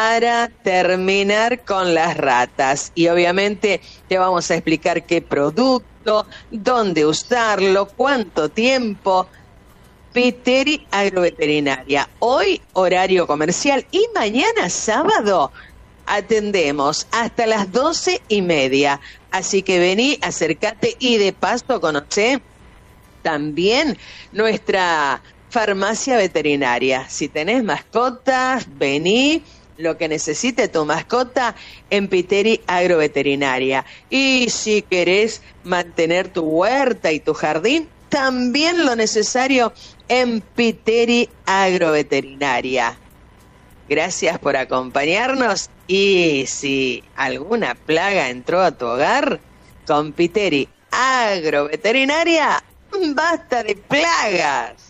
para terminar con las ratas. Y obviamente te vamos a explicar qué producto, dónde usarlo, cuánto tiempo. Piteri Agroveterinaria. Hoy horario comercial y mañana sábado atendemos hasta las 12:30. Así que vení, acércate y de paso conocé también nuestra farmacia veterinaria. Si tenés mascotas, vení, lo que necesite tu mascota en Piteri Agroveterinaria. Y si querés mantener tu huerta y tu jardín, también lo necesario en Piteri Agroveterinaria. Gracias por acompañarnos y si alguna plaga entró a tu hogar, con Piteri Agroveterinaria, basta de plagas.